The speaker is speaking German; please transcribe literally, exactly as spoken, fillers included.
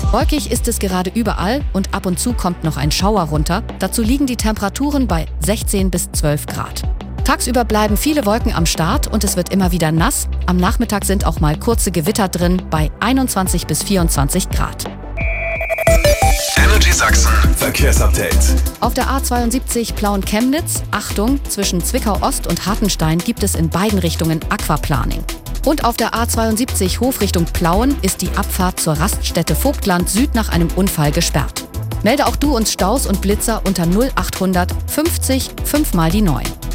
Wolkig ist es gerade überall und ab und zu kommt noch ein Schauer runter. Dazu liegen die Temperaturen bei sechzehn bis zwölf Grad. Tagsüber bleiben viele Wolken am Start und es wird immer wieder nass. Am Nachmittag sind auch mal kurze Gewitter drin bei einundzwanzig bis vierundzwanzig Grad. Energy Sachsen Verkehrsupdate. Auf der A zweiundsiebzig Plauen-Chemnitz, Achtung, zwischen Zwickau Ost und Hartenstein gibt es in beiden Richtungen Aquaplaning. Und auf der A zweiundsiebzig Hof Richtung Plauen ist die Abfahrt zur Raststätte Vogtland Süd nach einem Unfall gesperrt. Melde auch du uns Staus und Blitzer unter null achthundert fünfzig fünf mal die neun.